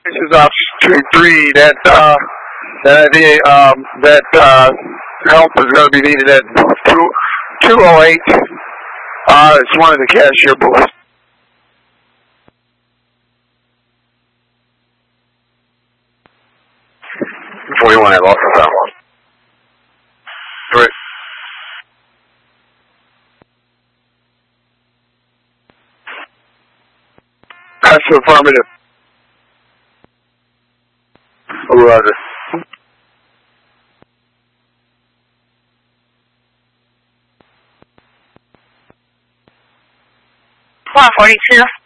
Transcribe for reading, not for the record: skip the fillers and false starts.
This is Stream 3. That help is going to be needed at 208. It's one of the cashier boys. 41, I lost the sound. Right. That's affirmative. Roger. 142.